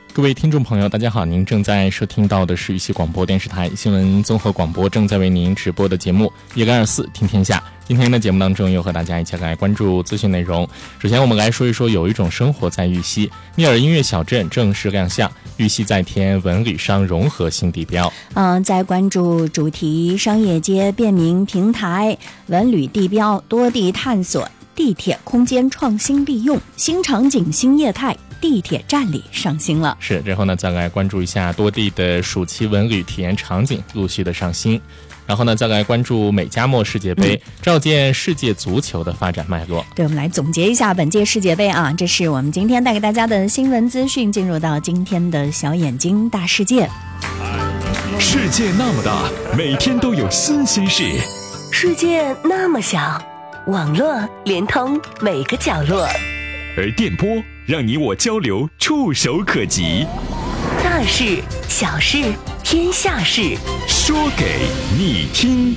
各位听众朋友大家好，您正在收听到的是玉溪广播电视台新闻综合广播正在为您直播的节目1个24听天下。今天的节目当中又和大家一起来关注资讯内容。首先我们来说一说有一种生活在玉溪，聂耳音乐小镇正式亮相，玉溪再添文旅商融合新地标。 在关注主题商业街便民平台、文旅地标多地探索、地铁空间创新利用、新场景新业态，地铁站里上新了。 是，之后呢再来关注一下多地的暑期文旅体验场景陆续的上新。然后呢再来关注美加墨世界杯，照见世界足球的发展脉络。 对，我们来总结一下本届世界杯啊，这是我们今天带给大家的新闻资讯。进入到今天的小眼睛大世界。 世界那么大，每天都有新鲜事。 世界那么小，网络连通每个角落。 而电波让你我交流触手可及。 大事小事天下事， 说给你听。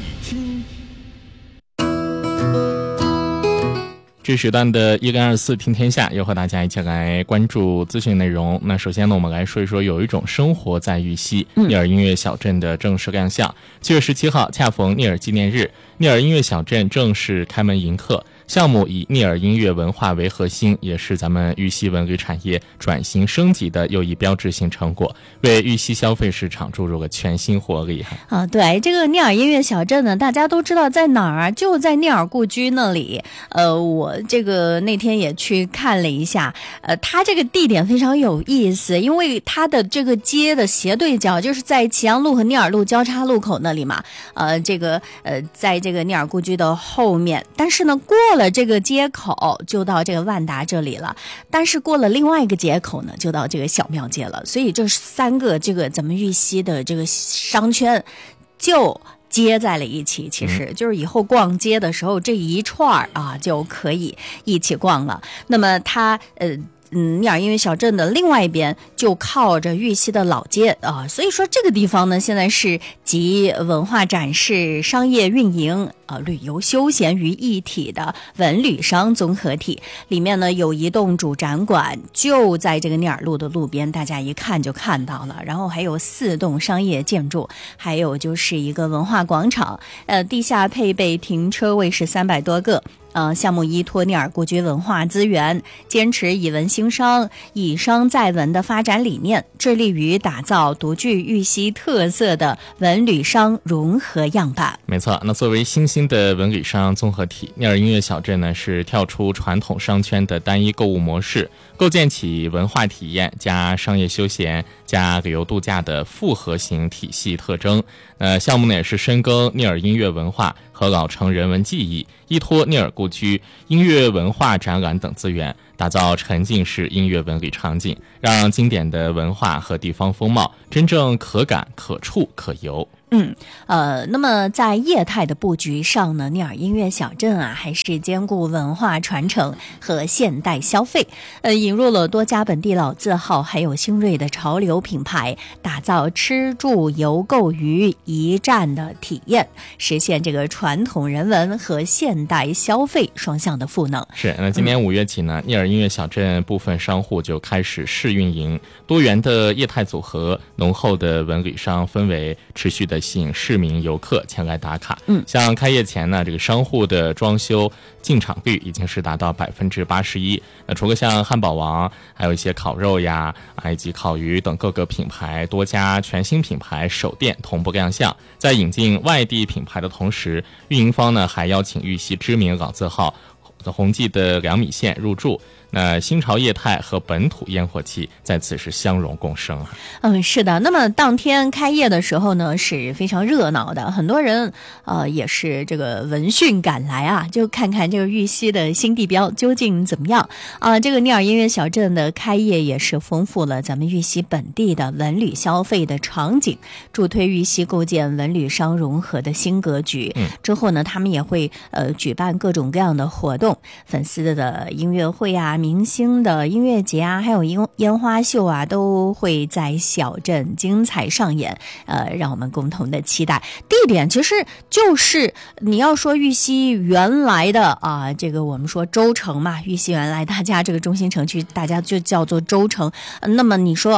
这时段的1个24听天下又和大家一起来关注资讯内容。那首先呢，我们来说一说有一种生活在玉溪，聂耳音乐小镇的正式亮相。7月17号恰逢聂耳纪念日，聂耳音乐小镇正式开门迎客。项目以聂耳音乐文化为核心，也是咱们玉溪文旅产业转型升级的又一标志性成果，为玉溪消费市场注入了全新活力。 对，这个聂耳音乐小镇呢，大家都知道在哪儿，就在聂耳故居那里。我这个那天也去看了一下，它这个地点非常有意思，因为它的这个街的斜对角就是在祁阳路和聂耳路交叉路口那里嘛。在这个聂耳故居的后面，但是呢，过了这个街口就到这个万达这里了，但是过了另外一个街口呢，就到这个小庙街了。所以这3个这个咱们玉溪的这个商圈就接在了一起，其实就是以后逛街的时候这一串啊就可以一起逛了。那么它聂耳音乐小镇的另外一边就靠着玉溪的老街啊，所以说这个地方呢，现在是集文化展示、商业运营、旅游休闲于一体的文旅商综合体。里面呢有一栋主展馆，就在这个聂耳路的路边，大家一看就看到了。然后还有4栋商业建筑，还有就是一个文化广场，地下配备停车位是300多个。项目依托聂耳故居文化资源，坚持以文兴商、以商载文的发展理念，致力于打造独具玉溪特色的文旅商融合样板。 没错，那作为新兴的文旅商综合体，聂耳音乐小镇呢是跳出传统商圈的单一购物模式，构建起文化体验加商业休闲加旅游度假的复合型体系特征。项目呢也是深耕聂耳音乐文化和老城人文记忆，依托聂耳故居音乐文化展览等资源，打造沉浸式音乐文旅场景，让经典的文化和地方风貌真正可感、可触、可游。 那么在业态的布局上呢，聂耳音乐小镇啊，还是兼顾文化传承和现代消费，引入了多家本地老字号，还有新锐的潮流品牌，打造吃住游购娱一站的体验，实现这个传统人文和现代消费双向的赋能。 是，那今年5月起呢，聂耳音乐小镇部分商户就开始试运营，多元的业态组合，浓厚的文旅商氛围，持续的吸引市民游客前来打卡。像开业前呢，这个商户的装修进场率已经是达到81%。那除了像汉堡王，还有一些烤肉呀，以及烤鱼等各个品牌，多家全新品牌首店同步亮相。在引进外地品牌的同时，运营方呢还邀请玉溪知名老字号宏记的良米线入驻。那新潮业态和本土烟火气在此是相容共生啊。 是的。那么当天开业的时候呢，是非常热闹的，很多人也是这个闻讯赶来啊，就看看这个玉溪的新地标究竟怎么样啊。这个聂耳音乐小镇的开业也是丰富了咱们玉溪本地的文旅消费的场景，助推玉溪构建文旅商融合的新格局。之后呢，他们也会举办各种各样的活动，粉丝的音乐会啊，明星的音乐节啊，还有烟花秀啊，都会在小镇精彩上演，让我们共同的期待。地点其实就是你要说玉溪原来的这个我们说州城嘛，玉溪原来大家这个中心城区大家就叫做州城，那么你说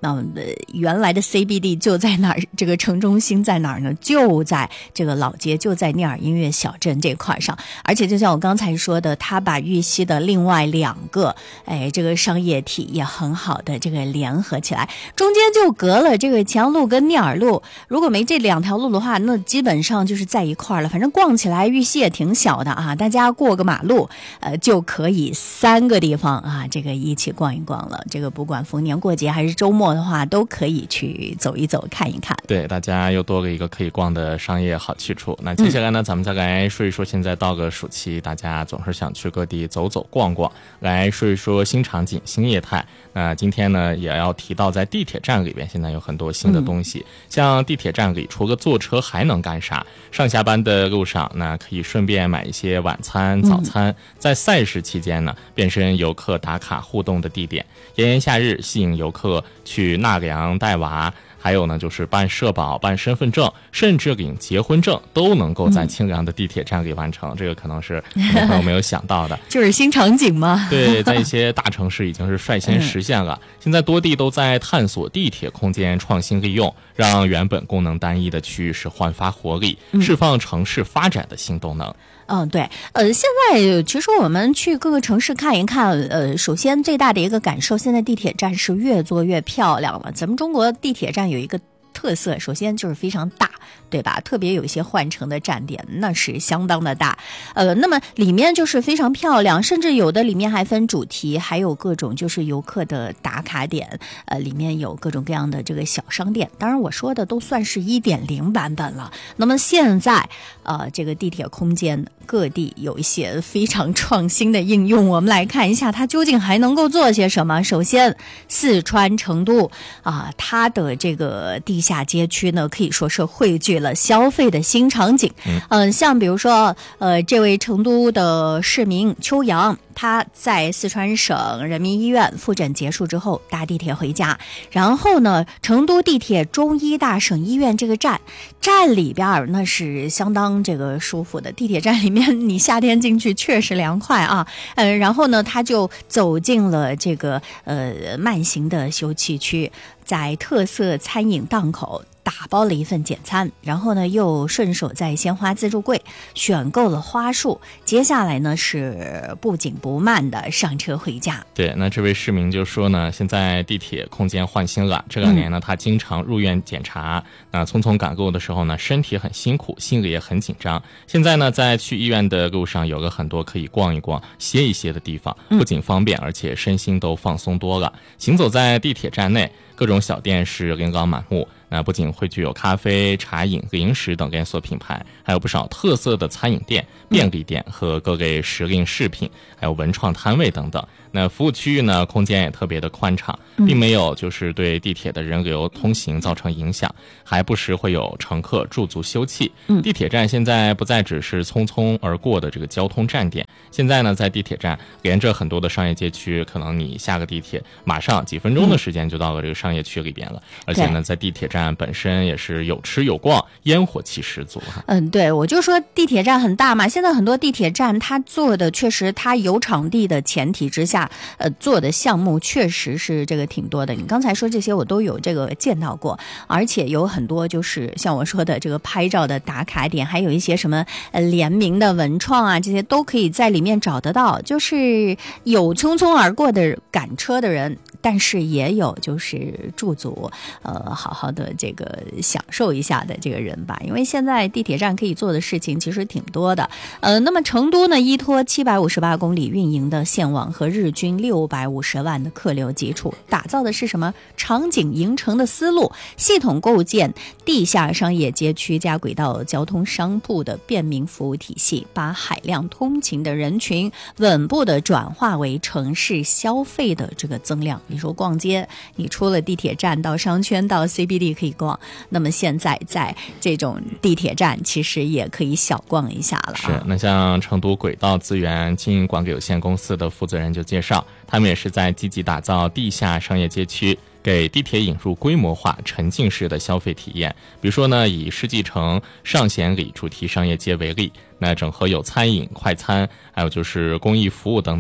那原来的 CBD 就在哪儿？这个城中心在哪儿呢？就在这个老街，就在聂耳音乐小镇这块上。而且就像我刚才说的，他把玉溪的另外2个这个商业体也很好的这个联合起来，中间就隔了这个强路跟聂耳路。如果没这2条路的话，那基本上就是在一块了。反正逛起来玉溪也挺小的啊，大家过个马路就可以3个地方啊，这个一起逛一逛了。这个不管逢年过节还是周末的话，都可以去走一走看一看。 对，大家又多了一个可以逛的商业好去处。那接下来呢，咱们再来说一说，现在到个暑期，大家总是想去各地走走逛逛，来说一说新场景新业态。那今天呢也要提到，在地铁站里边现在有很多新的东西，像地铁站里除了坐车还能干啥？上下班的路上那可以顺便买一些晚餐早餐，在赛事期间呢变身游客打卡互动的地点，炎炎夏日吸引游客去纳凉带娃，还有呢就是办社保办身份证甚至领结婚证都能够在清凉的地铁站里完成，这个可能是很多朋友没有想到的就是新场景嘛。 对，在一些大城市已经是率先实现了现在多地都在探索地铁空间创新利用，让原本功能单一的区域是焕发活力，释放城市发展的新动能。 对，现在其实我们去各个城市看一看，首先最大的一个感受，现在地铁站是越做越漂亮了。咱们中国地铁站有一个特色，首先就是非常大，对吧？特别有一些换乘的站点，那是相当的大。那么里面就是非常漂亮，甚至有的里面还分主题，还有各种就是游客的打卡点。里面有各种各样的这个小商店。当然我说的都算是 1.0 版本了。那么现在这个地铁空间各地有一些非常创新的应用，我们来看一下它究竟还能够做些什么。首先，四川成都它的这个地下街区呢，可以说是汇聚了消费的新场景。像比如说这位成都的市民邱阳，他在四川省人民医院复诊结束之后搭地铁回家，然后呢成都地铁中医大省医院这个站里边那是相当这个舒服的，地铁站里面你夏天进去确实凉快啊。然后呢他就走进了这个慢行的休憩区，在特色餐饮档口打包了一份简餐，然后呢又顺手在鲜花自助柜选购了花束，接下来呢是不紧不慢的上车回家。 对，那这位市民就说呢，现在地铁空间换新了，这2年呢他经常入院检查，那匆匆赶路的时候呢身体很辛苦，心里也很紧张，现在呢在去医院的路上有了很多可以逛一逛歇一歇的地方，不仅方便而且身心都放松多了。行走在地铁站内，各种小店是琳琅满目，那不仅会具有咖啡、茶饮、零食等连锁品牌，还有不少特色的餐饮店、便利店和各类时令饰品，还有文创摊位等等。那服务区域呢，空间也特别的宽敞，并没有就是对地铁的人流通行造成影响，还不时会有乘客驻足休憩。地铁站现在不再只是匆匆而过的这个交通站点，现在呢，在地铁站连着很多的商业街区，可能你下个地铁马上几分钟的时间就到了这个商业区里边了。而且呢，在地铁站本身也是有吃有逛，烟火气十足哈。 对，我就说地铁站很大嘛，现在很多地铁站它做的确实，它有场地的前提之下，做的项目确实是这个挺多的。你刚才说这些我都有这个见到过，而且有很多就是像我说的这个拍照的打卡点，还有一些什么联名的文创啊，这些都可以在里面找得到。就是有匆匆而过的赶车的人，但是也有就是驻足好好的这个享受一下的这个人吧。因为现在地铁站可以做的事情其实挺多的。那么成都呢，依托758公里运营的线网和日均650万的客流基础，打造的是什么场景营城的思路，系统构建地下商业街区加轨道交通商铺的便民服务体系，把海量通勤的人群稳步的转化为城市消费的这个增量。你说逛街，你出了地铁站到商圈到 CBD 可以逛，那么现在在这种地铁站其实也可以小逛一下了。 是，那像成都轨道资源经营管理有限公司的负责人就介绍，他们也是在积极打造地下商业街区，给地铁引入规模化沉浸式的消费体验。比如说呢，以世纪城上贤里主题商业街为例，那整合有餐饮、快餐，还有就是公益服务等等，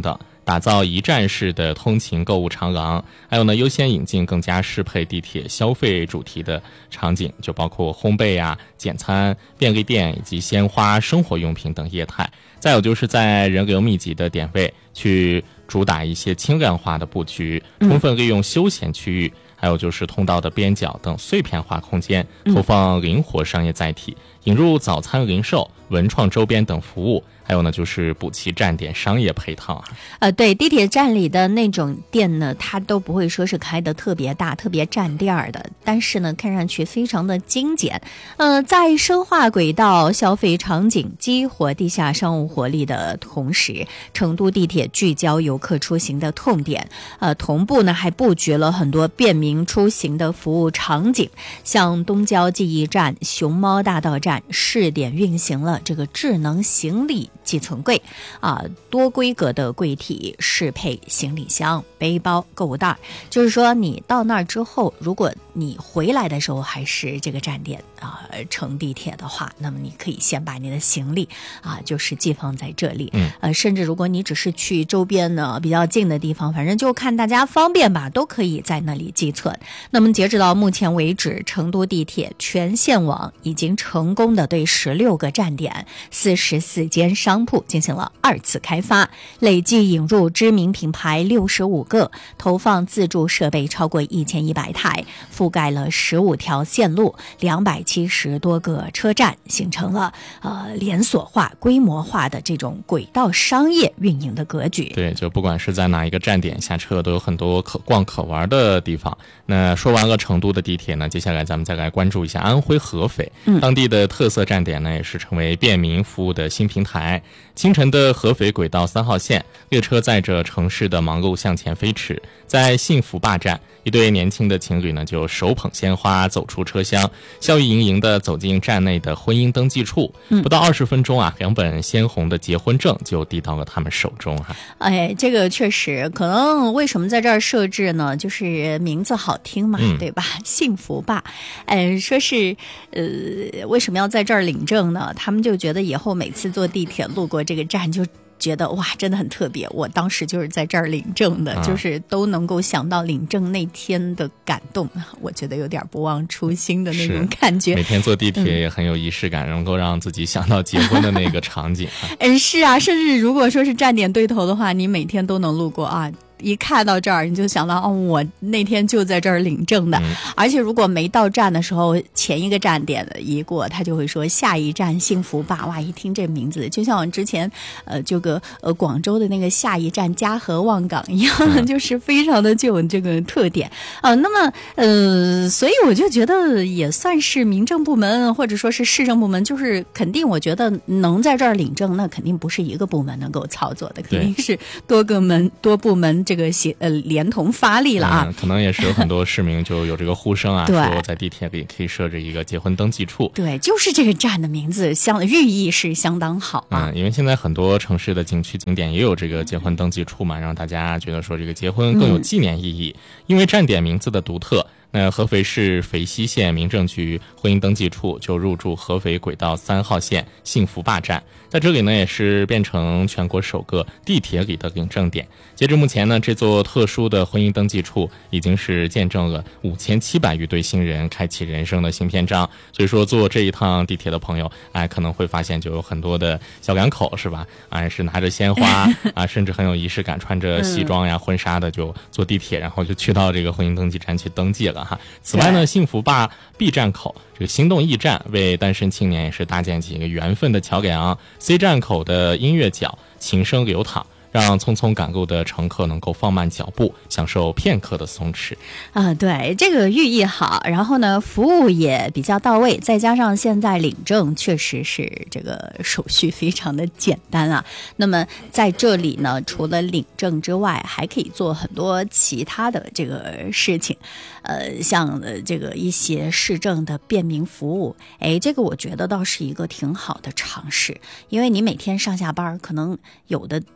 打造一站式的通勤购物长廊，还有呢，优先引进更加适配地铁消费主题的场景，就包括烘焙啊、简餐、便利店以及鲜花、生活用品等业态。再有就是在人流密集的点位去主打一些轻量化的布局，充分利用休闲区域，还有就是通道的边角等碎片化空间，投放灵活商业载体，引入早餐零售、文创周边等服务，还有呢就是补齐站点商业配套对，地铁站里的那种店呢，它都不会说是开的特别大、特别占地儿的，但是呢，看上去非常的精简。在深化轨道消费场景、激活地下商务活力的同时，成都地铁聚焦游客出行的痛点，同步呢还布局了很多便民出行的服务场景，像东郊记忆站、熊猫大道站试点运行了这个智能行李寄存柜多规格的柜体适配行李箱、背包、购物袋，就是说你到那儿之后，如果你回来的时候还是这个站点乘地铁的话，那么你可以先把你的行李就是寄放在这里，甚至如果你只是去周边呢比较近的地方，反正就看大家方便吧，都可以在那里寄存。那么截止到目前为止，成都地铁全线网已经成功的对16个站点、44间商铺进行了2次开发，累计引入知名品牌65个，投放自助设备超过1100台，覆盖了15条线路、270多个车站，形成了连锁化、规模化的这种轨道商业运营的格局。 对，就不管是在哪一个站点下车，都有很多可逛可玩的地方。那说完了成都的地铁呢，接下来咱们再来关注一下安徽合肥，当地的特色站点呢，也是成为便民服务的新平台。清晨的合肥轨道3号线，列车载着城市的忙碌向前飞驰，在幸福坝站，一对年轻的情侣呢就手捧鲜花走出车厢，笑意盈盈地走进站内的婚姻登记处。不到20分钟2本鲜红的结婚证就递到了他们手中这个确实，可能为什么在这儿设置呢？就是名字好听嘛，对吧？幸福坝，说是为什么要在这儿领证呢？他们就觉得以后每次坐地铁路过这个站就觉得哇，真的很特别。我当时就是在这儿领证的，就是都能够想到领证那天的感动，我觉得有点不忘初心的那种感觉。 每天坐地铁也很有仪式感，能够让自己想到结婚的那个场景是啊，甚至如果说是站点对头的话，你每天都能路过一看到这儿你就想到我那天就在这儿领证的。而且如果没到站的时候，前一个站点一过，他就会说下一站幸福坝。哇，一听这名字就像我之前这个广州的那个下一站嘉禾望岗一样，就是非常的具有这个特点那么所以我就觉得也算是民政部门或者说是市政部门，就是肯定我觉得能在这儿领证，那肯定不是一个部门能够操作的，肯定是多部门这个连同发力了可能也是有很多市民就有这个呼声说在地铁里可以设置一个结婚登记处。 对，就是这个站的名字寓意是相当好因为现在很多城市的景区景点也有这个结婚登记处嘛，让大家觉得说这个结婚更有纪念意义。因为站点名字的独特，那合肥市肥西县民政局婚姻登记处就入驻合肥轨道3号线幸福坝站，在这里呢也是变成全国首个地铁里的领证点。截至目前呢，这座特殊的婚姻登记处已经是见证了5700余对新人开启人生的新篇章。所以说坐这一趟地铁的朋友可能会发现就有很多的小两口是吧是拿着鲜花甚至很有仪式感，穿着西装呀婚纱的就坐地铁，然后就去到这个婚姻登记站去登记了此外呢，幸福坝 B 站口这个行动驿站为单身青年也是搭建起一个缘分的桥梁。 C 站口的音乐角琴声流淌，让匆匆赶路的乘客能够放慢脚步，享受片刻的松弛对，这个寓意好，然后呢服务也比较到位，再加上现在领证确实是这个手续非常的简单那么在这里呢，除了领证之外，还可以做很多其他的这个事情像这个一些市政的便民服务这个我觉得倒是一个挺好的尝试。因为你每天上下班可能有的你要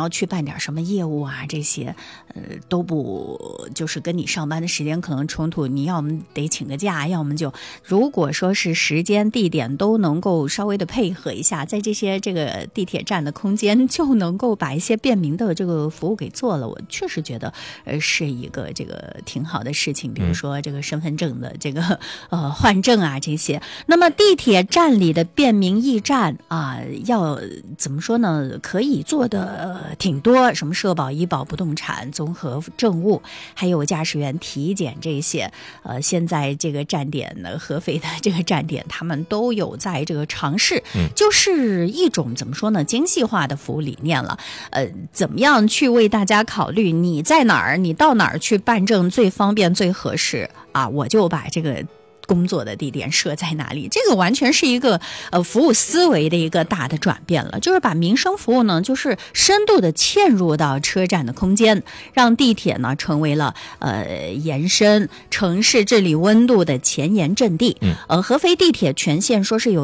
去办点什么业务啊，这些都不就是跟你上班的时间可能冲突，你要么得请个假，要么就如果说是时间地点都能够稍微的配合一下，在这些这个地铁站的空间就能够把一些便民的这个服务给做了，我确实觉得是一个这个挺好的事情。比如说这个身份证的这个换证啊这些。那么地铁站里的便民驿站啊，要怎么说呢？可以做的挺多，什么社保、医保、不动产、综合政务，还有驾驶员体检这些。现在这个站点呢，合肥的这个站点，他们都有在这个尝试，就是一种怎么说呢，精细化的服务理念了。怎么样去为大家考虑你在哪儿，你到哪儿去办证最方便最合适啊？我就把这个工作的地点设在哪里，这个完全是一个服务思维的一个大的转变了，就是把民生服务呢，就是深度的嵌入到车站的空间，让地铁呢成为了延伸城市治理温度的前沿阵地。合肥地铁全线说是有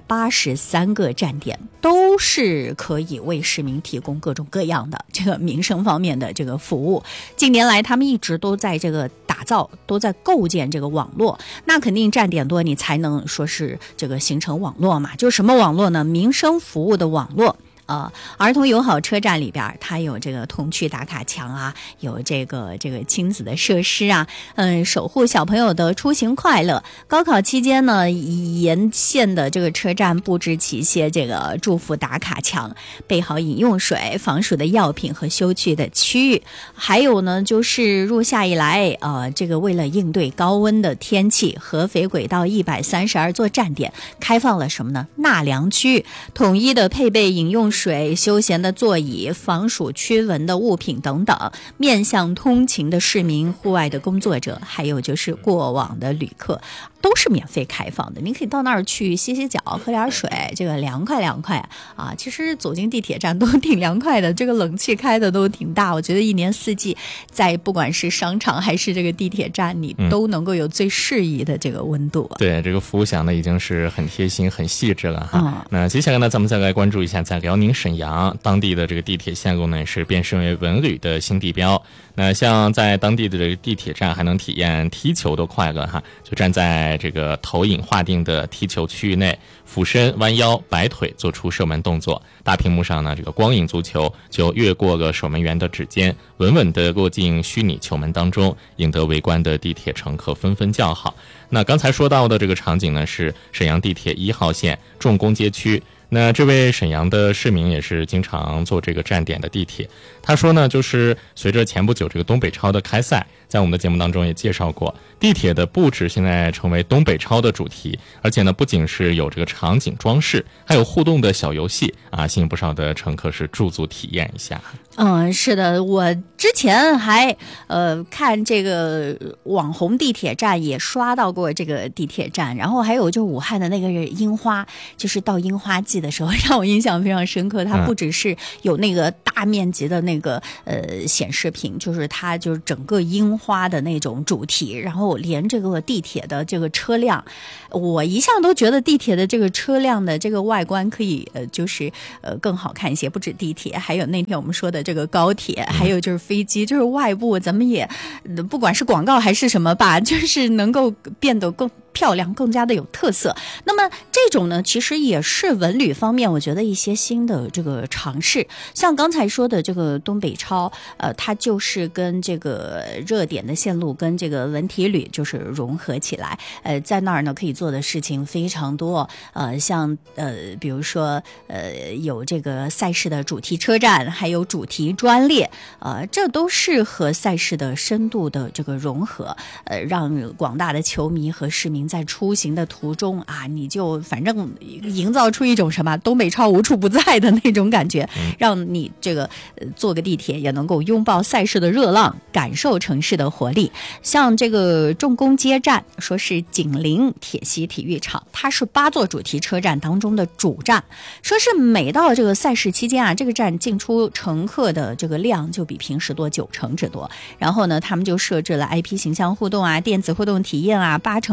183个站点，都是可以为市民提供各种各样的这个民生方面的这个服务。近年来他们一直都在这个打造，都在构建这个网络，那肯定站点多你才能说是这个形成网络嘛。就是什么网络呢？民生服务的网络。儿童友好车站里边它有这个童趣打卡墙啊，有这个亲子的设施啊，守护小朋友的出行快乐。高考期间呢，沿线的这个车站布置起一些这个祝福打卡墙，备好饮用水、防暑的药品和休憩的区域。还有呢，就是入夏以来这个为了应对高温的天气，合肥轨道132座站点开放了什么呢？纳凉区，统一的配备饮用水、休闲的座椅、防暑驱蚊的物品等等，面向通勤的市民、户外的工作者，还有就是过往的旅客，都是免费开放的。您可以到那儿去洗洗脚，喝点水，这个凉快啊。其实走进地铁站都挺凉快的，这个冷气开的都挺大。我觉得一年四季，在不管是商场还是这个地铁站，你都能够有最适宜的这个温度。 对，这个服务想的已经是很贴心、很细致了哈。那接下来呢，咱们再来关注一下，在辽宁沈阳当地的这个地铁线路呢，是变身为文旅的新地标。那像在当地的这个地铁站，还能体验踢球的快乐哈，就站在这个投影划定的踢球区域内，俯身、弯腰、摆腿，做出射门动作。大屏幕上呢，这个光影足球就越过了守门员的指尖，稳稳地落进虚拟球门当中，引得围观的地铁乘客纷纷叫好。那刚才说到的这个场景呢，是沈阳地铁1号线重工街区。那这位沈阳的市民也是经常坐这个站点的地铁，他说呢，就是随着前不久这个东北超的开赛，在我们的节目当中也介绍过，地铁的布置现在成为东北超的主题，而且呢，不仅是有这个场景装饰，还有互动的小游戏啊，吸引不少的乘客是驻足体验一下。 是的，我之前还看这个网红地铁站也刷到过这个地铁站，然后还有就武汉的那个樱花，就是到樱花季的时候让我印象非常深刻。它不只是有那个大面积的那个显示屏，就是它就是整个樱花的那种主题，然后连这个地铁的这个车辆，我一向都觉得地铁的这个车辆的这个外观可以就是更好看一些，不止地铁，还有那天我们说的这个高铁，还有就是飞机，就是外部咱们也不管是广告还是什么吧，就是能够变得更漂亮，更加的有特色。那么这种呢，其实也是文旅方面我觉得一些新的这个尝试。像刚才说的这个东北超，它就是跟这个热点的线路跟这个文体旅就是融合起来。在那儿呢可以做的事情非常多，像比如说有这个赛事的主题车站，还有主题专列，这都是和赛事的深度的这个融合，让广大的球迷和市民在出行的途中啊，你就反正营造出一种什么东北超无处不在的那种感觉，让你这个坐个地铁也能够拥抱赛事的热浪，感受城市的活力。像这个重工街站，说是紧邻铁西体育场，它是8座主题车站当中的主站，说是每到这个赛事期间啊，这个站进出乘客的这个量就比平时多90%之多。然后呢，他们就设置了 IP 形象互动啊、电子互动体验啊、8乘联动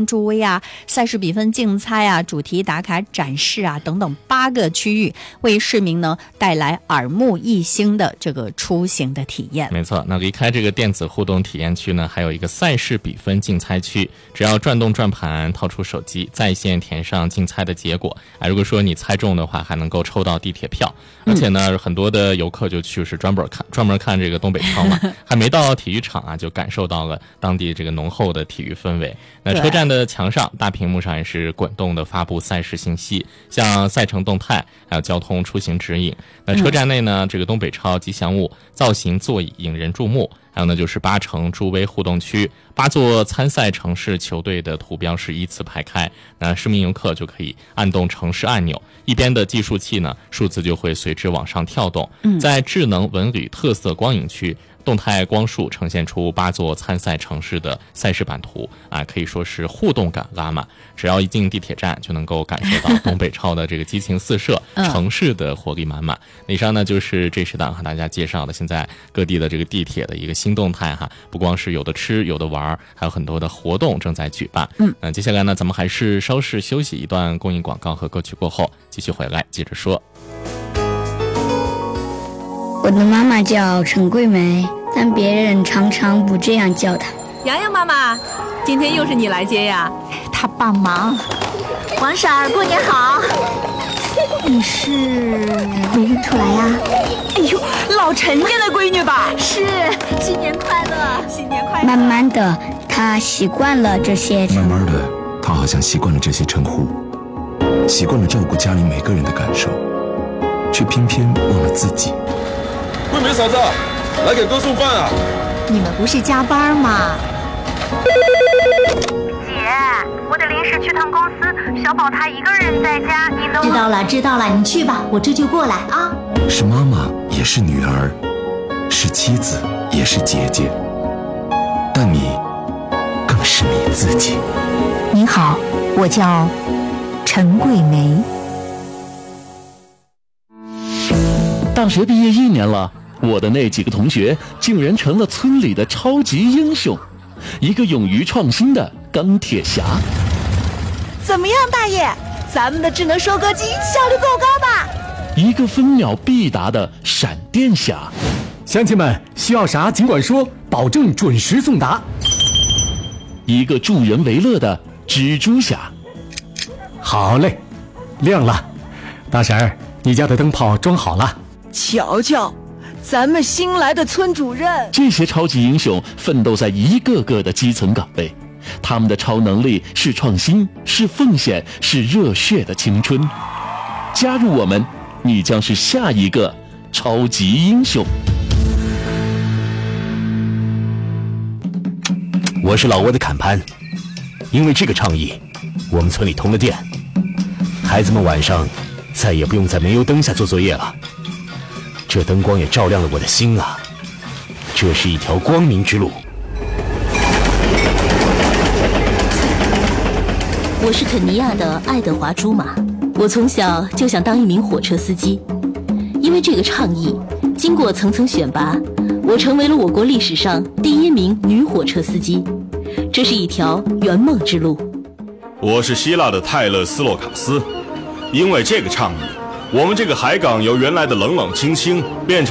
通助威啊、赛事比分竞猜啊、主题打卡展示啊等等8个区域，为市民呢带来耳目一新的这个出行的体验。 没错，那离开这个电子互动体验区呢，还有一个赛事比分竞猜区，只要转动转盘，掏出手机，在线填上竞猜的结果啊。如果说你猜中的话，还能够抽到地铁票。而且呢，很多的游客就去是专门看这个东北超嘛，还没到体育场啊，就感受到了当地这个浓厚的体育氛围。那车站的墙上、大屏幕上也是滚动的发布赛事信息，像赛程动态，还有交通出行指引。那车站内呢，这个东北超吉祥物造型座椅引人注目。还有呢，就是8城助威互动区，8座参赛城市球队的图标是依次排开，那市民游客就可以按动城市按钮，一边的计数器呢，数字就会随之往上跳动。在智能文旅特色光影区，动态光束呈现出8座参赛城市的赛事版图啊，可以说是互动感拉满。只要一进地铁站，就能够感受到东北超的这个激情四射，城市的活力满满。以上呢就是这时档和大家介绍的现在各地的这个地铁的一个新动态哈，不光是有的吃有的玩，还有很多的活动正在举办。那接下来呢，咱们还是稍事休息一段公益广告和歌曲过后，继续回来接着说。 我的妈妈叫陈桂梅，但别人常常不这样叫她。 洋洋妈妈，今天又是你来接呀？ 她帮忙。 王婶儿，过年好。 你是没认出来呀？ 哎呦，老陈家的闺女吧？ 是，新年快乐， 新年快乐。 慢慢的，她习惯了这些。 慢慢的，她好像习惯了这些称呼，习惯了照顾家里每个人的感受，却偏偏忘了自己。 桂梅嫂子，来给哥送饭啊！ 你们不是加班吗？ 姐，我得临时去趟公司，小宝他一个人在家，你能…… 知道了，你去吧，我这就过来啊。 是妈妈，也是女儿，是妻子，也是姐姐，但你更是你自己。 你好，我叫陈桂梅。 大学毕业1年了，我的那几个同学竟然成了村里的超级英雄，一个勇于创新的钢铁侠。 怎么样，大爷？咱们的智能收割机效率够高吧？ 一个分秒必达的闪电侠。 乡亲们，需要啥尽管说，保证准时送达。 一个助人为乐的蜘蛛侠。 好嘞，亮了。大婶儿，你家的灯泡装好了。 瞧瞧，咱们新来的村主任。 这些超级英雄奋斗在一个个的基层岗位，他们的超能力是创新，是奉献，是热血的青春。加入我们，你将是下一个超级英雄。 我是老挝的坎潘，因为这个倡议，我们村里通了电，孩子们晚上再也不用在煤油灯下做作业了。这灯光也照亮了我的心啊，这是一条光明之路。 我是肯尼亚的爱德华·朱马，我从小就想当一名火车司机。因为这个倡议，经过层层选拔，我成为了我国历史上第1名女火车司机。这是一条圆梦之路。 我是希腊的泰勒斯洛卡斯，因为这个倡议，我们这个海港由原来的冷冷清清变成